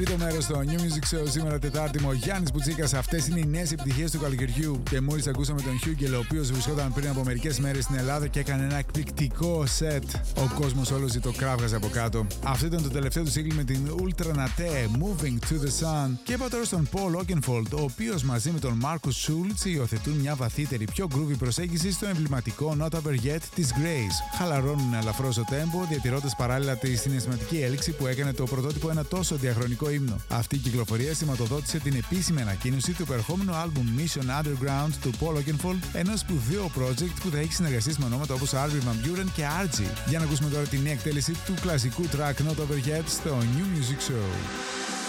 Τρίτο μέρος στο New Music Show σήμερα Τετάρτη. Ο Γιάννης Μπουτσίκας. Αυτές είναι οι νέες επιτυχίες του καλοκαιριού. Και μόλις ακούσαμε τον Χιούγκελ, ο οποίος βρισκόταν πριν από μερικές μέρες στην Ελλάδα και έκανε ένα εκπληκτικό σετ. Ο κόσμος όλος το κράβγαζε από κάτω. Αυτό ήταν το τελευταίο του σύγκλι με την Ultra Nate, Moving to the Sun. Και είπα τώρα στον Paul Oakenfold, ο οποίος μαζί με τον Marcus Schulz υιοθετούν μια βαθύτερη, πιο groovy προσέγγιση στο εμβληματικό Not Over Yet της Grace. Χαλαρώνουν ελαφρώς το tempo, διατηρώντας παράλληλα τη συναισθηματική έλξη που έκανε το πρωτότυπο ένα τόσο διαχρονικό ύμνο. Αυτή η κυκλοφορία σηματοδότησε την επίσημη ανακοίνωση του επερχόμενου άλμπουμ Mission Underground του Paul Oakenfold, ενός σπουδαίου project που θα έχει συνεργασίες με ονόματα όπως Armin van Buuren και Archie. Για να ακούσουμε τώρα τη νέα εκτέλεση του κλασικού track Not Over Yet στο New Music Show.